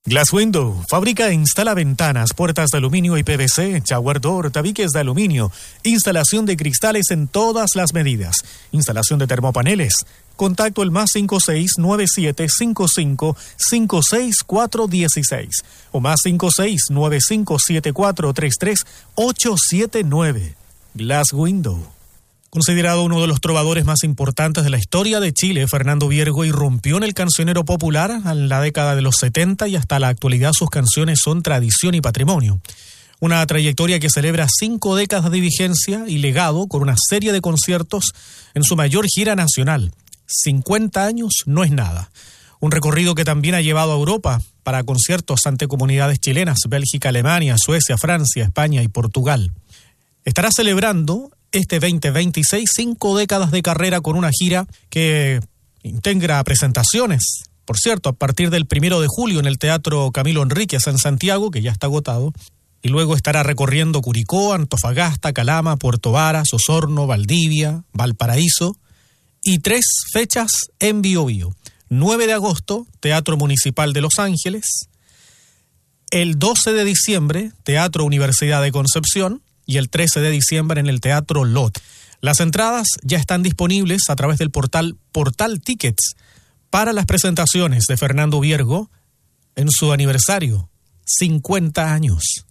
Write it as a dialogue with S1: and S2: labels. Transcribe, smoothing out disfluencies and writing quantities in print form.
S1: Glass Window fabrica e instala ventanas, puertas de aluminio y PVC, shower door, tabiques de aluminio, instalación de cristales en todas las medidas, instalación de termopaneles. Contacto el +569755566416 o +56957433-879. Glass Window. Considerado uno de los trovadores más importantes de la historia de Chile, Fernando Viergo irrumpió en el cancionero popular en la década de los 70 y hasta la actualidad sus canciones son tradición y patrimonio. Una trayectoria que celebra 5 décadas de vigencia y legado con una serie de conciertos en su mayor gira nacional. 50 años no es nada. Un recorrido que también ha llevado a Europa para conciertos ante comunidades chilenas, Bélgica, Alemania, Suecia, Francia, España y Portugal. Estará celebrando este 2026 5 décadas de carrera con una gira que integra presentaciones. Por cierto, a partir del 1 de julio en el Teatro Camilo Enríquez en Santiago, que ya está agotado, y luego estará recorriendo Curicó, Antofagasta, Calama, Puerto Varas, Osorno, Valdivia, Valparaíso y 3 fechas en Biobío. 9 de agosto, Teatro Municipal de Los Ángeles. El 12 de diciembre, Teatro Universidad de Concepción. Y el 13 de diciembre en el Teatro LOT. Las entradas ya están disponibles a través del portal Tickets para las presentaciones de Fernando Viergo en su aniversario, 50 años.